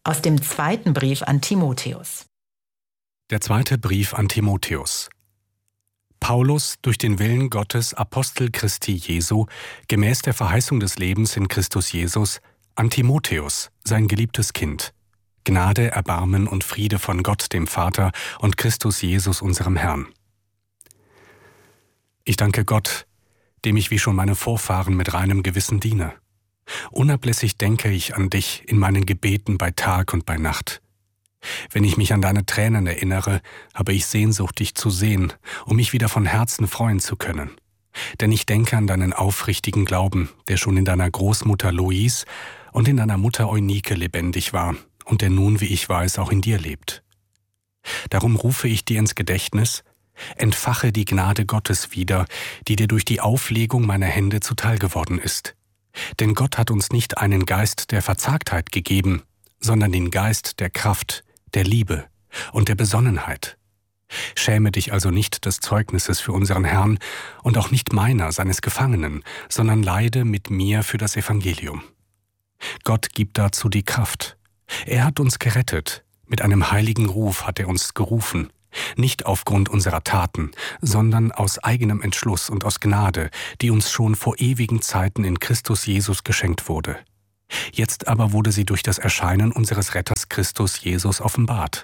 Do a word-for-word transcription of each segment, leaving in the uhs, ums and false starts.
Aus dem zweiten Brief an Timotheus. Der zweite Brief an Timotheus. Paulus, durch den Willen Gottes Apostel Christi Jesu, gemäß der Verheißung des Lebens in Christus Jesus, an Timotheus, sein geliebtes Kind. Gnade, Erbarmen und Friede von Gott, dem Vater, und Christus Jesus, unserem Herrn. Ich danke Gott, dem ich wie schon meine Vorfahren mit reinem Gewissen diene. Unablässig denke ich an dich in meinen Gebeten bei Tag und bei Nacht. Wenn ich mich an deine Tränen erinnere, habe ich Sehnsucht, dich zu sehen, um mich wieder von Herzen freuen zu können. Denn ich denke an deinen aufrichtigen Glauben, der schon in deiner Großmutter Lois und in deiner Mutter Eunike lebendig war und der nun, wie ich weiß, auch in dir lebt. Darum rufe ich dir ins Gedächtnis: Entfache die Gnade Gottes wieder, die dir durch die Auflegung meiner Hände zuteil geworden ist. Denn Gott hat uns nicht einen Geist der Verzagtheit gegeben, sondern den Geist der Kraft, der Liebe und der Besonnenheit. Schäme dich also nicht des Zeugnisses für unseren Herrn und auch nicht meiner, seines Gefangenen, sondern leide mit mir für das Evangelium. Gott gibt dazu die Kraft. Er hat uns gerettet, mit einem heiligen Ruf hat er uns gerufen, nicht aufgrund unserer Taten, sondern aus eigenem Entschluss und aus Gnade, die uns schon vor ewigen Zeiten in Christus Jesus geschenkt wurde. Jetzt aber wurde sie durch das Erscheinen unseres Retters Christus Jesus offenbart.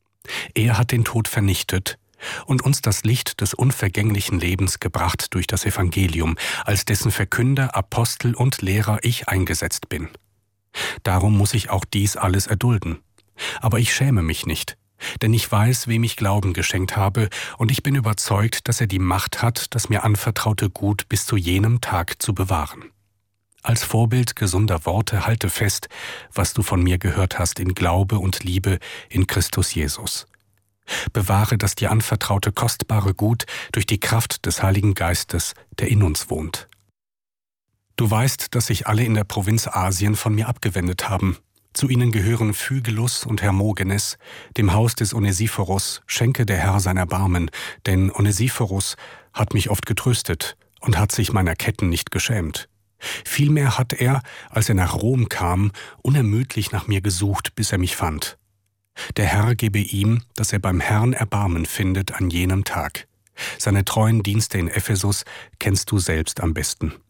Er hat den Tod vernichtet und uns das Licht des unvergänglichen Lebens gebracht durch das Evangelium, als dessen Verkünder, Apostel und Lehrer ich eingesetzt bin. Darum muss ich auch dies alles erdulden. Aber ich schäme mich nicht, denn ich weiß, wem ich Glauben geschenkt habe, und ich bin überzeugt, dass er die Macht hat, das mir anvertraute Gut bis zu jenem Tag zu bewahren. Als Vorbild gesunder Worte halte fest, was du von mir gehört hast in Glaube und Liebe in Christus Jesus. Bewahre das dir anvertraute kostbare Gut durch die Kraft des Heiligen Geistes, der in uns wohnt. Du weißt, dass sich alle in der Provinz Asien von mir abgewendet haben. Zu ihnen gehören Phygelus und Hermogenes, dem Haus des Onesiphorus schenke der Herr sein Erbarmen, denn Onesiphorus hat mich oft getröstet und hat sich meiner Ketten nicht geschämt. Vielmehr hat er, als er nach Rom kam, unermüdlich nach mir gesucht, bis er mich fand. Der Herr gebe ihm, dass er beim Herrn Erbarmen findet an jenem Tag. Seine treuen Dienste in Ephesus kennst du selbst am besten.